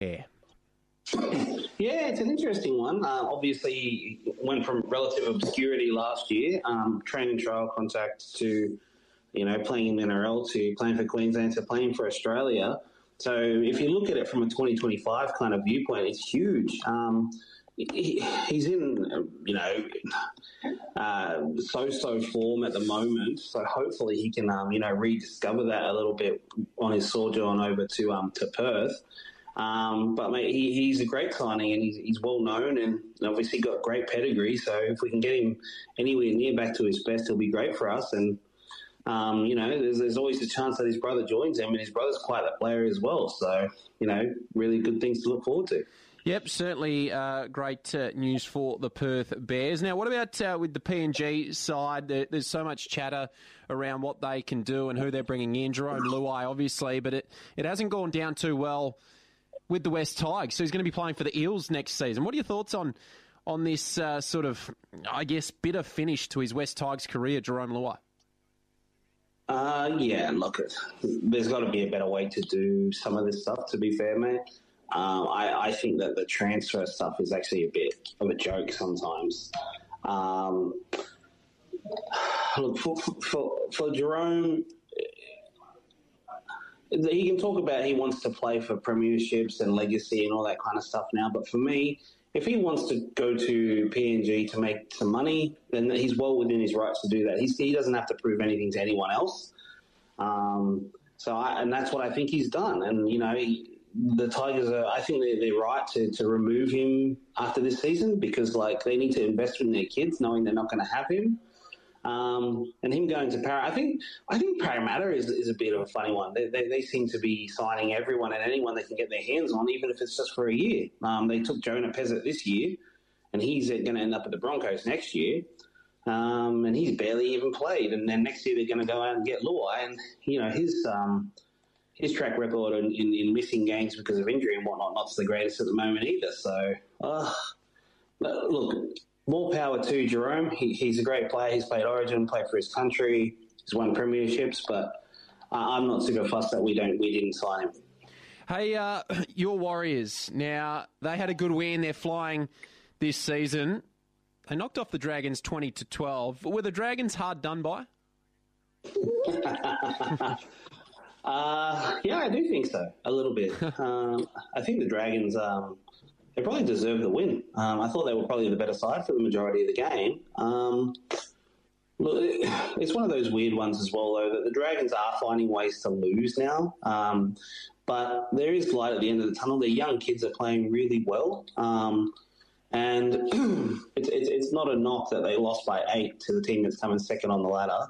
Yeah. Yeah, it's an interesting one. Obviously, he went from relative obscurity last year, training trial contract to, playing in the NRL to playing for Queensland to playing for Australia. So if you look at it from a 2025 kind of viewpoint, it's huge. He's in, so form at the moment. So hopefully he can, rediscover that a little bit on his sojourn over to Perth. But mate, he's a great signing, and he's well known, and obviously got great pedigree. So if we can get him anywhere near back to his best, he'll be great for us. And there's always a chance that his brother joins him, and his brother's quite a player as well. So really good things to look forward to. Yep, certainly great news for the Perth Bears. Now, what about with the PNG side? There's so much chatter around what they can do and who they're bringing in. Jerome Luai, obviously, but it hasn't gone down too well with the West Tigers. So he's going to be playing for the Eels next season. What are your thoughts on this sort of, I guess, bitter finish to his West Tigers career, Jerome Luai? Look, there's got to be a better way to do some of this stuff, to be fair, mate. I think that the transfer stuff is actually a bit of a joke sometimes. Look, for Jerome, he can talk about he wants to play for premierships and legacy and all that kind of stuff now. But for me, if he wants to go to PNG to make some money, then he's well within his rights to do that. He doesn't have to prove anything to anyone else. And that's what I think he's done. And, the Tigers I think they're right to remove him after this season because, they need to invest in their kids knowing they're not going to have him. And him going to Parramatta, I think Parramatta is a bit of a funny one. They seem to be signing everyone and anyone they can get their hands on, even if it's just for a year. They took Jonah Pezzett this year, and he's going to end up at the Broncos next year. And he's barely even played. And then next year they're going to go out and get Luai, and his track record in missing games because of injury and whatnot not the greatest at the moment either. So, look. More power to Jerome. He's a great player. He's played Origin, played for his country. He's won premierships, but I'm not super fussed that we didn't sign him. Hey, your Warriors. Now, they had a good win. They're flying this season. They knocked off the Dragons 20-12. Were the Dragons hard done by? Yeah, I do think so. A little bit. I think the Dragons... they probably deserve the win. I thought they were probably the better side for the majority of the game. Look, it's one of those weird ones as well, though, that the Dragons are finding ways to lose now. But there is light at the end of the tunnel. Their young kids are playing really well. And it's not a knock that they lost by 8 to the team that's coming second on the ladder.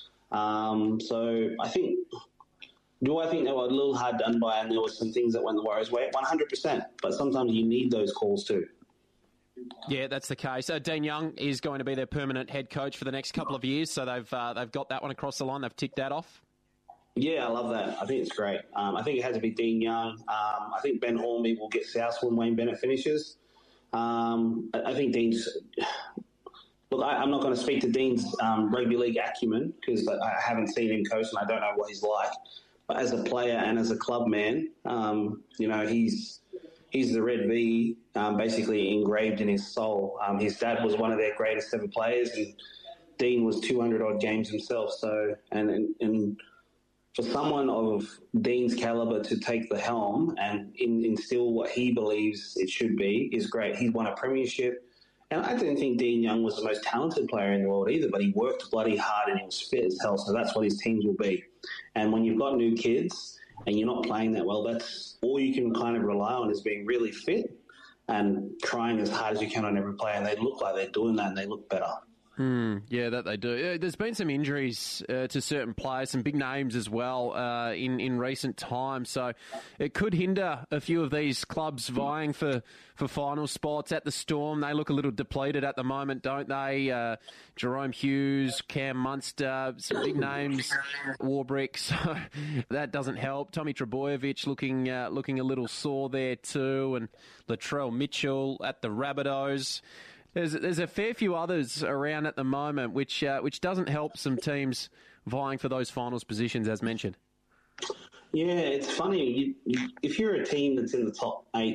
So I think... Do I think they were a little hard done by and there were some things that went the Warriors' way? 100%. But sometimes you need those calls too. Yeah, that's the case. Dean Young is going to be their permanent head coach for the next couple of years, so they've got that one across the line. They've ticked that off. Yeah, I love that. I think it's great. I think it has to be Dean Young. I think Ben Hornby will get South when Wayne Bennett finishes. I think Dean's... Look, I'm not going to speak to Dean's rugby league acumen because I haven't seen him coach and I don't know what he's like. But as a player and as a club man, he's the Red V basically engraved in his soul. His dad was one of their greatest ever players, and Dean was 200-odd games himself. So, and for someone of Dean's caliber to take the helm and instill what he believes it should be is great. He's won a premiership. And I didn't think Dean Young was the most talented player in the world either, but he worked bloody hard and he was fit as hell, so that's what his teams will be. And when you've got new kids and you're not playing that well, that's all you can kind of rely on is being really fit and trying as hard as you can on every player, and they look like they're doing that and they look better. Yeah, that they do. There's been some injuries to certain players, some big names as well in recent times. So it could hinder a few of these clubs vying for final spots. At the Storm, they look a little depleted at the moment, don't they? Jerome Hughes, Cam Munster, some big names, Warbrick. So that doesn't help. Tommy Trebojevic looking a little sore there too, and Latrell Mitchell at the Rabbitohs. There's a fair few others around at the moment, which doesn't help some teams vying for those finals positions, as mentioned. Yeah, it's funny. If you're a team that's in the top 8